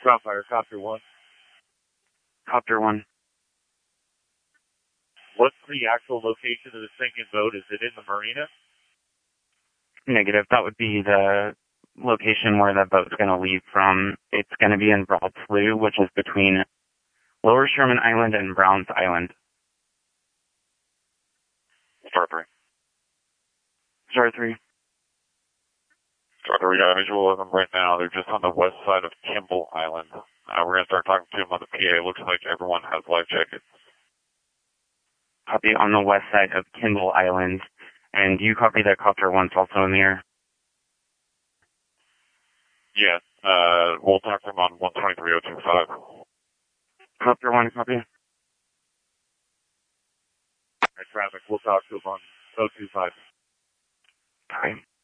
Drop fire, Copter 1. Copter 1. What's the actual location of the sinking boat? Is it in the marina? Negative. That would be the location where the boat's going to leave from. It's going to be in Broad Slough, which is between Lower Sherman Island and Browns Island. Star 3. Star 3. Star 3, we got a visual of them right now. They're just on the west side of Kimball Island. We're going to start talking to them on the PA. It looks like everyone has life jackets. Copy on the west side of Kimball Island. And do you copy that Copter 1's also in the air? Yeah, we'll talk to them on 123.025. Copter 1, copy. Traffic, we'll talk to them on 025. Okay.